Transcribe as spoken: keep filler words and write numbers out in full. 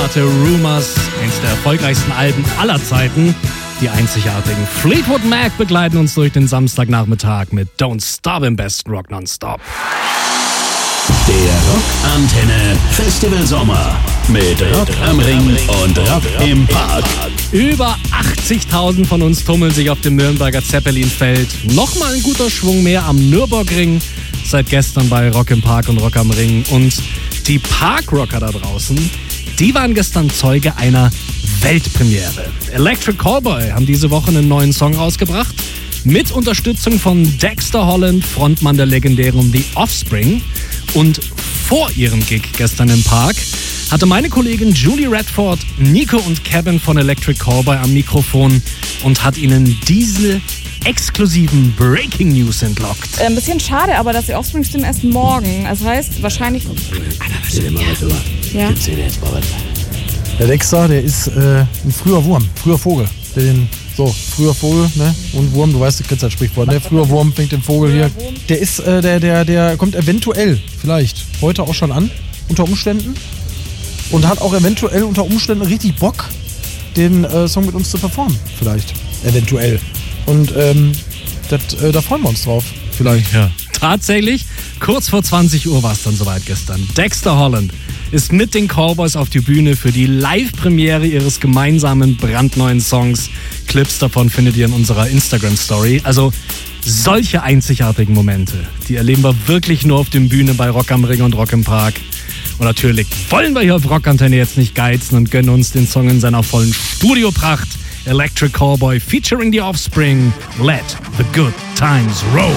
Platte Rumors, eins der erfolgreichsten Alben aller Zeiten. Die einzigartigen Fleetwood Mac begleiten uns durch den Samstagnachmittag mit Don't Stop im besten Rock Nonstop. Der Rockantenne Festival Sommer mit Rock am Ring und Rock im Park. Über achtzigtausend von uns tummeln sich auf dem Nürnberger Zeppelinfeld. Nochmal ein guter Schwung mehr am Nürburgring. Seit gestern bei Rock im Park und Rock am Ring. Und die Parkrocker da draußen, die waren gestern Zeuge einer Weltpremiere. Electric Callboy haben diese Woche einen neuen Song rausgebracht. Mit Unterstützung von Dexter Holland, Frontmann der legendären The Offspring. Und vor ihrem Gig gestern im Park hatte meine Kollegin Julie Redford Nico und Kevin von Electric Callboy am Mikrofon und hat ihnen diese exklusiven Breaking News entlockt. Ein bisschen schade, aber dass die Offspring stimmen erst morgen. Das heißt, wahrscheinlich... Ja. Der Dexter, der ist äh, ein früher Wurm, früher Vogel. Der den, so, früher Vogel, ne? Und Wurm, du weißt, du kennst das Sprichwort, ne? Früher Wurm fängt den Vogel hier. Der ist, äh, der, der, der kommt eventuell, vielleicht, heute auch schon an, unter Umständen. Und hat auch eventuell unter Umständen richtig Bock, den äh, Song mit uns zu performen. Vielleicht. Eventuell. Und ähm, das, äh, da freuen wir uns drauf. Vielleicht. Ja. Tatsächlich, kurz vor zwanzig Uhr war es dann soweit gestern. Dexter Holland ist mit den Callboys auf die Bühne für die Live-Premiere ihres gemeinsamen brandneuen Songs. Clips davon findet ihr in unserer Instagram-Story. Also solche einzigartigen Momente, die erleben wir wirklich nur auf der Bühne bei Rock am Ring und Rock im Park. Und natürlich wollen wir hier auf Rockantenne jetzt nicht geizen und gönnen uns den Song in seiner vollen Studiopracht. Electric Callboy featuring The Offspring. Let the good times roll.